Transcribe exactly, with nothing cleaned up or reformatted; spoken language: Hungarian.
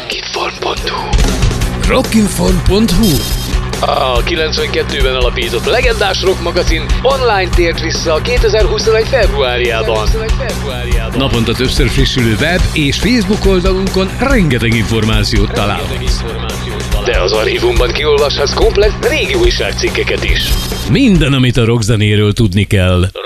Rockinform pont hu Rockinform pont hu A kilencvenkettőben alapított legendás rock magazin online tért vissza a kétezer-huszonegy februárjában. Naponta többször frissülő web és Facebook oldalunkon rengeteg információt találhatsz. De az archívumban kiolvashatsz komplett régi újságcikkeket is. Minden, amit a rockzenéről tudni kell.